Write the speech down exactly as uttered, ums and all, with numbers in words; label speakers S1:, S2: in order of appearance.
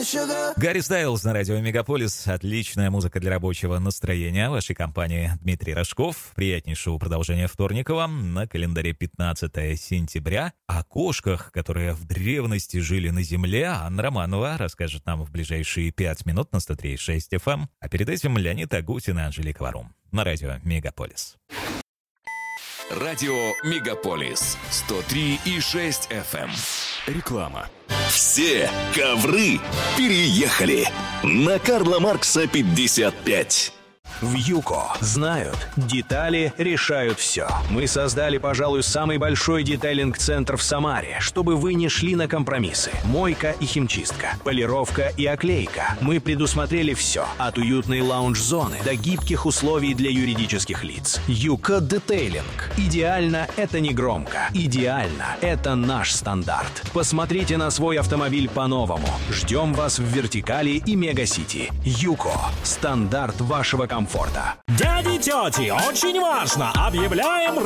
S1: Гарри Стайлз на радио Мегаполис. Отличная музыка для рабочего настроения. В вашей компании Дмитрий Рожков. Приятнейшего продолжения вторника вам. На календаре пятнадцатое сентября. О кошках, которые в древности жили на земле, Анна Романова расскажет нам в ближайшие пять минут на сто три и шесть эф эм. А перед этим Леонид Агутин и Анжелика Варум на радио Мегаполис.
S2: Радио Мегаполис сто три и шесть эф эм. Реклама.
S3: Все ковры переехали на Карла Маркса пятьдесят пять.
S4: В ЮКО знают, детали решают все. Мы создали, пожалуй, самый большой детейлинг-центр в Самаре, чтобы вы не шли на компромиссы. Мойка и химчистка, полировка и оклейка. Мы предусмотрели все, от уютной лаунж-зоны до гибких условий для юридических лиц. ЮКО Детейлинг. Идеально — это не громко. Идеально — это наш стандарт. Посмотрите на свой автомобиль по-новому. Ждем вас в Вертикали и Мегасити. ЮКО. Стандарт вашего комфорта.
S5: Дяди, тети, очень важно! Объявляем